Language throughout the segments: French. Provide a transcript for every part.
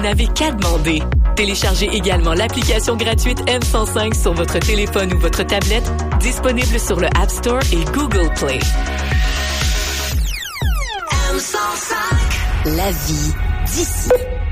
n'avez qu'à demander. Téléchargez également l'application gratuite M105 sur votre téléphone ou votre tablette, disponible sur le App Store et Google Play. M105. La vie d'ici.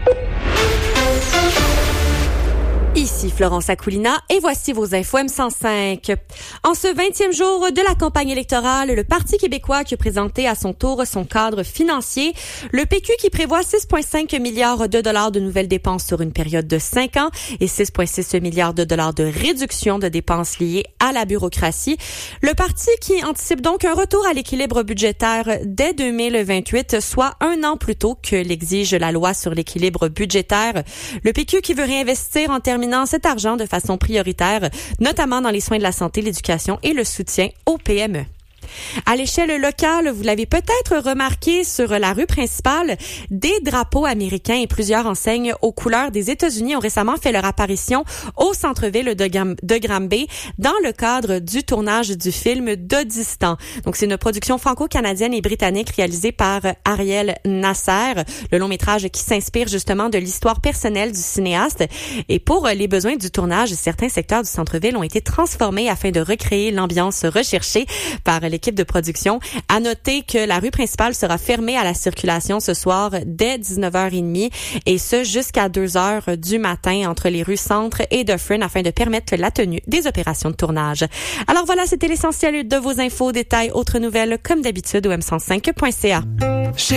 Ici Florence Akoulina et voici vos infos M105. En ce 20e jour de la campagne électorale, le Parti québécois qui a présenté à son tour son cadre financier, le PQ qui prévoit 6,5 milliards de dollars de nouvelles dépenses sur une période de 5 ans et 6,6 milliards de dollars de réduction de dépenses liées à la bureaucratie. Le parti qui anticipe donc un retour à l'équilibre budgétaire dès 2028, soit un an plus tôt que l'exige la loi sur l'équilibre budgétaire. Le PQ qui veut réinvestir en terminant cet argent de façon prioritaire, notamment dans les soins de la santé, l'éducation et le soutien aux PME. À l'échelle locale, vous l'avez peut-être remarqué sur la rue principale, des drapeaux américains et plusieurs enseignes aux couleurs des États-Unis ont récemment fait leur apparition au centre-ville de Granby dans le cadre du tournage du film Dodistan. Donc, c'est une production franco-canadienne et britannique réalisée par Ariel Nasser, le long-métrage qui s'inspire justement de l'histoire personnelle du cinéaste. Et pour les besoins du tournage, certains secteurs du centre-ville ont été transformés afin de recréer l'ambiance recherchée par l'équipe de production. À noter que la rue principale sera fermée à la circulation ce soir dès 19h30 et ce jusqu'à 2h du matin entre les rues Centre et Dufferin afin de permettre la tenue des opérations de tournage. Alors voilà, c'était l'essentiel de vos infos, détails, autres nouvelles comme d'habitude au m105.ca.